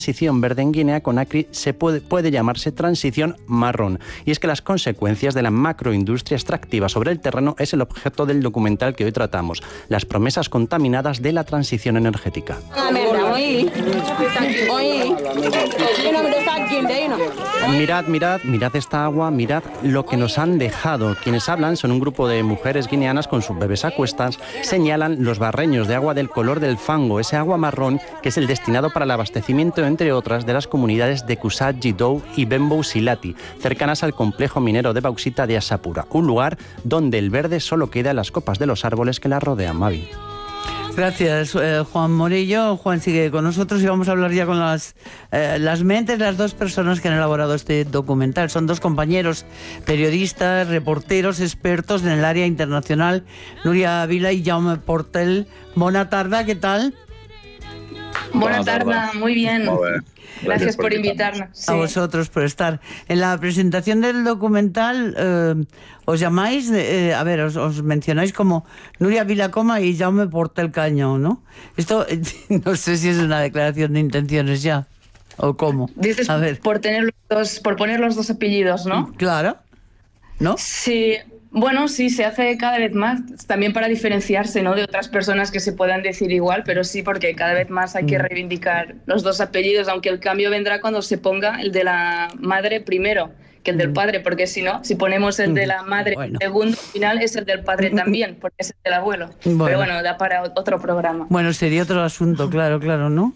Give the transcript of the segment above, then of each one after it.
transición verde en Guinea Conakry puede llamarse transición marrón. Y es que las consecuencias de la macroindustria extractiva sobre el terreno es el objeto del documental que hoy tratamos, las promesas contaminadas de la transición energética. Mirad esta agua, mirad lo que nos han dejado. Quienes hablan son un grupo de mujeres guineanas con sus bebés a cuestas, señalan los barreños de agua del color del fango, ese agua marrón que es el destinado para el abastecimiento, entre otras, de las comunidades de Kusat-Jidou y Bembou-Silati, cercanas al complejo minero de bauxita de Asapura, un lugar donde el verde solo queda en las copas de los árboles que la rodean. Mavi. Gracias, Juan Morillo. Juan sigue con nosotros y vamos a hablar ya con las mentes de las dos personas que han elaborado este documental. Son dos compañeros, periodistas, reporteros, expertos en el área internacional, Núria Vila y Jaume Portel. Bona tarda, ¿qué tal? Buena tarde, muy bien. Gracias por invitarnos. A vosotros por estar. En la presentación del documental os llamáis, os mencionáis como Núria Vilacoma y Jaume Portel Caño, ¿no? Esto no sé si es una declaración de intenciones ya, o cómo. Dices a ver. por poner los dos apellidos, ¿no? Claro, ¿no? Sí. Bueno, sí, se hace cada vez más, también para diferenciarse, ¿no?, de otras personas que se puedan decir igual, pero sí, porque cada vez más hay que reivindicar los dos apellidos, aunque el cambio vendrá cuando se ponga el de la madre primero que el del padre, porque si no, si ponemos el de la madre segundo, al final es el del padre también, porque es el del abuelo. Bueno. Pero bueno, da para otro programa. Bueno, sería otro asunto, claro, ¿no?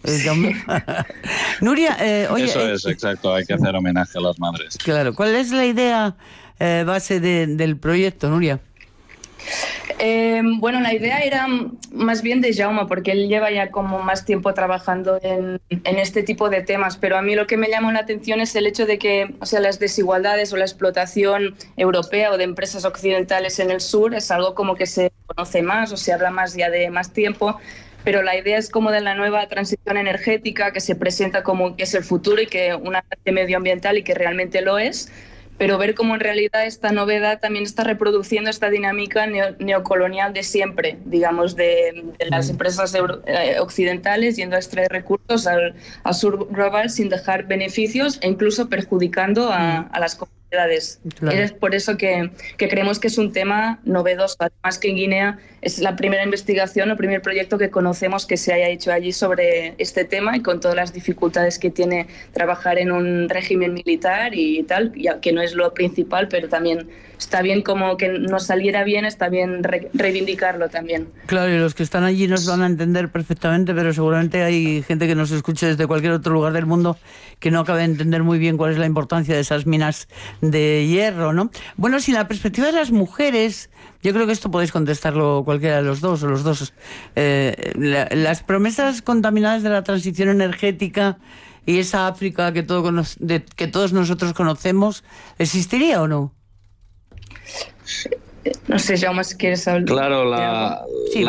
Núria, oye... Eso es, exacto, hay que hacer homenaje a las madres. Claro, ¿cuál es la idea base del proyecto, Núria? Bueno, la idea era más bien de Jaume, porque él lleva ya como más tiempo trabajando en este tipo de temas, pero a mí lo que me llamó la atención es el hecho de que, o sea, las desigualdades o la explotación europea o de empresas occidentales en el sur es algo como que se conoce más o se habla más ya de más tiempo, pero la idea es como de la nueva transición energética que se presenta como que es el futuro y que una parte medioambiental y que realmente lo es, pero ver cómo en realidad esta novedad también está reproduciendo esta dinámica neocolonial de siempre, digamos, de las empresas occidentales yendo a extraer recursos al sur global sin dejar beneficios e incluso perjudicando a las comunidades. Claro. Es por eso que creemos que es un tema novedoso, además que en Guinea es la primera investigación, el primer proyecto que conocemos que se haya hecho allí sobre este tema y con todas las dificultades que tiene trabajar en un régimen militar y tal, ya que no es lo principal, pero también está bien como que nos saliera bien, está bien reivindicarlo también. Claro, y los que están allí nos van a entender perfectamente, pero seguramente hay gente que nos escuche desde cualquier otro lugar del mundo que no acabe de entender muy bien cuál es la importancia de esas minas de hierro, ¿no? Bueno, si la perspectiva de las mujeres, yo creo que esto podéis contestarlo cualquiera de los dos o los dos. Las promesas contaminadas de la transición energética y esa África que todos nosotros conocemos, ¿existiría o no? No sé, Jaume, si quieres hablar. Claro, la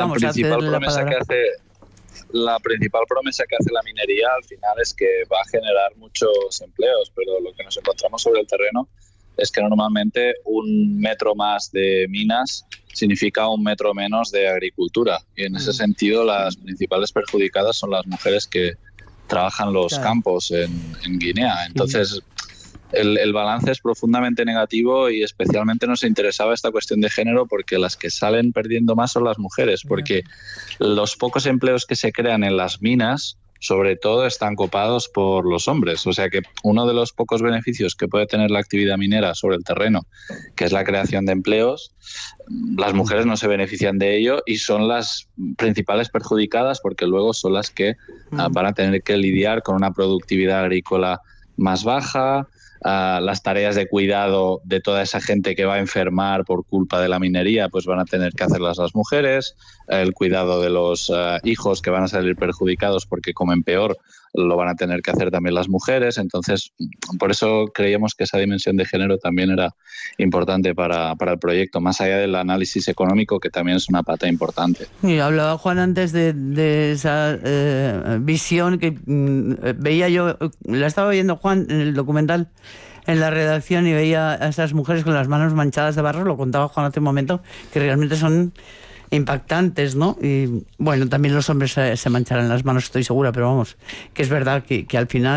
principal promesa que hace la minería al final es que va a generar muchos empleos, pero lo que nos encontramos sobre el terreno es que normalmente un metro más de minas significa un metro menos de agricultura, y en ese sentido las principales perjudicadas son las mujeres que trabajan los campos en Guinea. Entonces el balance es profundamente negativo y especialmente nos interesaba esta cuestión de género porque las que salen perdiendo más son las mujeres, porque los pocos empleos que se crean en las minas sobre todo están copados por los hombres. O sea que uno de los pocos beneficios que puede tener la actividad minera sobre el terreno, que es la creación de empleos, las mujeres no se benefician de ello y son las principales perjudicadas porque luego son las que van a tener que lidiar con una productividad agrícola más baja, las tareas de cuidado de toda esa gente que va a enfermar por culpa de la minería pues van a tener que hacerlas las mujeres, el cuidado de los hijos que van a salir perjudicados porque comen peor lo van a tener que hacer también las mujeres. Entonces por eso creíamos que esa dimensión de género también era importante para el proyecto, más allá del análisis económico que también es una pata importante. Y hablaba Juan antes de esa visión que veía yo, la estaba viendo Juan en el documental en la redacción y veía a esas mujeres con las manos manchadas de barro, lo contaba Juan hace un momento, que realmente son impactantes, ¿no? Y bueno, también los hombres se mancharán las manos, estoy segura, pero vamos, que es verdad que al final